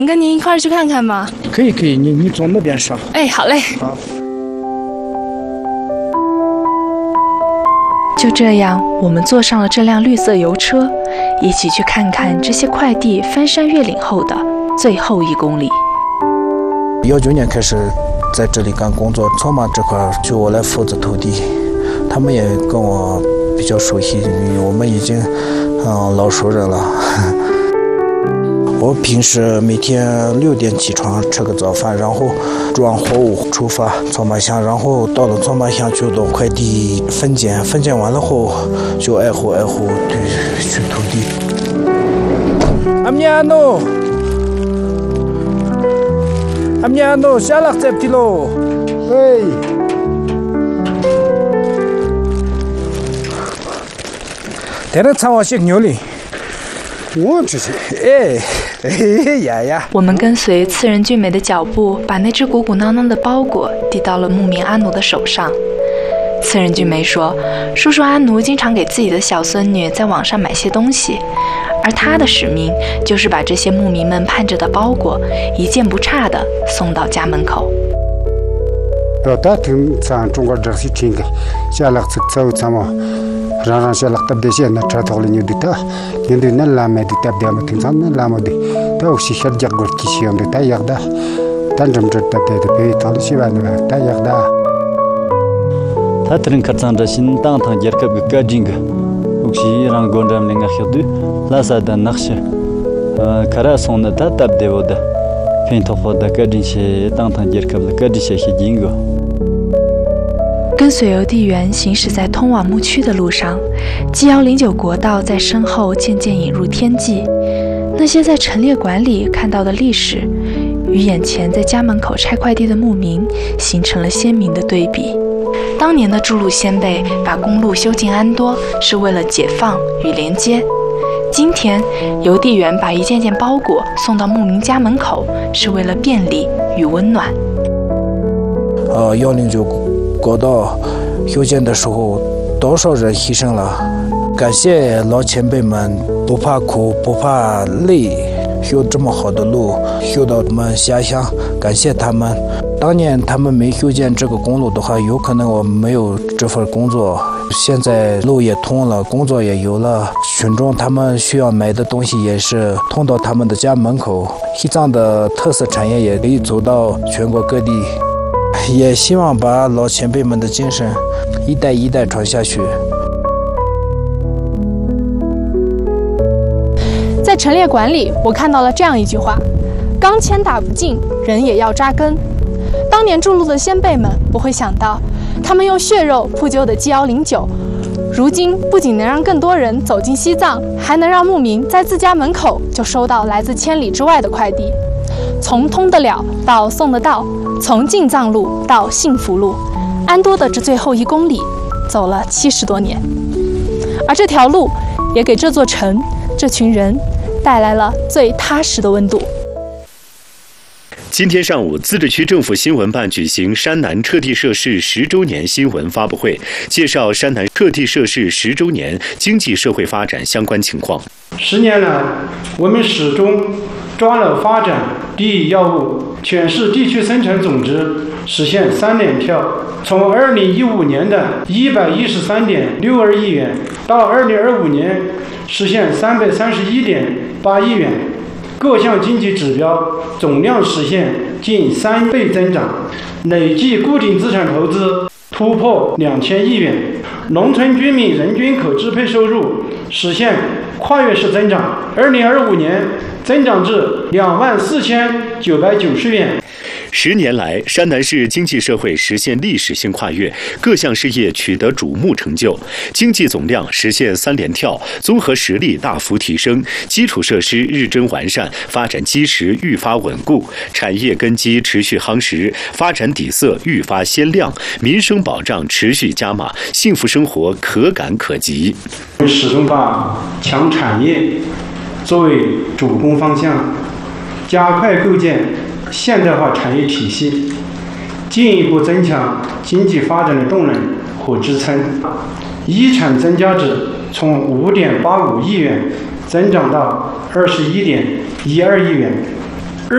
跟您一块儿去看看吗？ 可以，你坐那边上。 哎，好嘞。 好。 就这样，我们坐上了这辆绿色油车，一起去看看这些快递翻山越岭后的最后1公里。 19年开始在这里干工作，草马这块就我来负责投递，他们也跟我比较熟悉，我们已经老熟人了。我平时每天6点起床吃个早饭，然后装货物出发草马乡，然后到了草马乡就到快递分拣完了后就挨户去投递。阿米亚诺，下了这皮喽，喂。在那长我些牛哩。我这是呀！ 我们跟随次仁俊美的脚步，把那只鼓鼓囊囊的包裹递到了牧民阿奴的手上。次仁俊美说，叔叔阿奴经常给自己的小孙女在网上买些东西，而他的使命就是把这些牧民们盼着的包裹一件不差的送到家门口。 让下了特别些那查头的牛的他，牛的那拉没的特别没听上那拉没的，他有些小家伙其实用的太阳的，但怎么这特别的被他的习惯的太阳的。 他突然看上这新当堂杰克个干净个，有些让工人们那些的拉萨的那些，卡拉松的他特别的，偏头发的干净些当堂杰克的干净些些金个。 跟随邮递员行驶在通往牧区的路上，G109国道在身后渐渐引入天际。那些在陈列馆里看到的历史，与眼前在家门口拆快递的牧民形成了鲜明的对比。当年的筑路先辈把公路修进安多，是为了解放与连接；今天，邮递员把一件件包裹送到牧民家门口，是为了便利与温暖。 109国道修建的时候，多少人牺牲了？感谢老前辈们不怕苦不怕累，修这么好的路，修到我们家乡，感谢他们。当年他们没修建这个公路的话，有可能我没有这份工作。现在路也通了，工作也有了，群众他们需要买的东西也是通到他们的家门口，西藏的特色产业也可以走到全国各地。也希望把老前辈们的精神一代一代传下去。 在陈列馆里，我看到了这样一句话：钢钎打不尽，人也要扎根。当年筑路的先辈们不会想到，他们用血肉铺就的 G109，如今不仅能让更多人走进西藏，还能让牧民在自家门口就收到来自千里之外的快递。从通得了到送得到，从进藏路到幸福路，安多的这最后1公里走了70多年，而这条路也给这座城、这群人带来了最踏实的温度。 今天上午，自治区政府新闻办举行山南撤地设市10周年新闻发布会，介绍山南撤地设市10周年经济社会发展相关情况。 10年来，我们始终抓了发展第一要务，全市地区生产总值实现3连跳，从2015年的113.62亿元到2025年实现331.8亿元，各项经济指标总量实现近3倍增长，累计固定资产投资突破2000亿元，农村居民人均可支配收入实现跨越式增长，2025年增长至24990元。 10年来，山南市经济社会实现历史性跨越，各项事业取得瞩目成就，经济总量实现3连跳，综合实力大幅提升，基础设施日臻完善，发展基石愈发稳固，产业根基持续夯实，发展底色愈发鲜亮，民生保障持续加码，幸福生活可感可及。 我们始终把强产业作为主攻方向，加快构建现代化产业体系，进一步增强经济发展的动能和支撑。一产增加值从5.85亿元增长到21.12亿元。